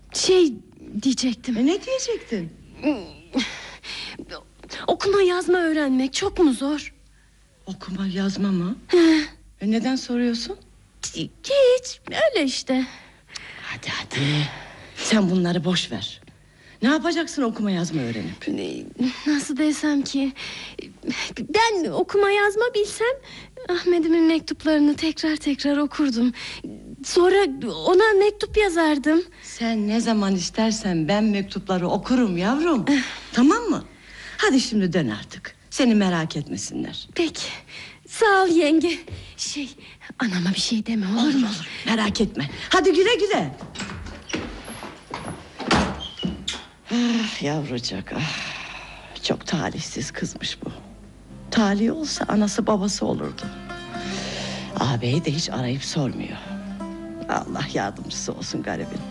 Şey diyecektim. Ne diyecektin? Okuma yazma öğrenmek çok mu zor? Okuma yazma mı? Neden soruyorsun? Hiç, öyle işte. Hadi. Sen bunları boş ver. Ne yapacaksın okuma yazma öğrenip? Nasıl desem ki, ben okuma yazma bilsem Ahmet'imin mektuplarını tekrar okurdum. Sonra ona mektup yazardım. Sen ne zaman istersen ben mektupları okurum yavrum. Tamam mı? Hadi şimdi dön artık. Seni merak etmesinler. Peki, sağ ol yenge. Anama bir şey deme, olur mu? Olur, merak etme. Hadi güle. Yavrucak, çok talihsiz kızmış bu. Talih olsa anası babası olurdu. Ağabeyi de hiç arayıp sormuyor. Allah yardımcısı olsun garibin.